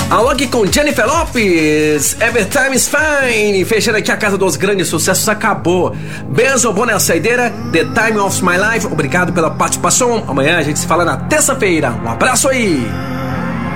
Alô aqui com Jennifer Lopez, Every Time is Fine. Fechando aqui a casa dos grandes sucessos, acabou. Benzo, boa saideira, The Time of My Life. Obrigado pela participação. Amanhã a gente se fala na terça-feira. Um abraço aí.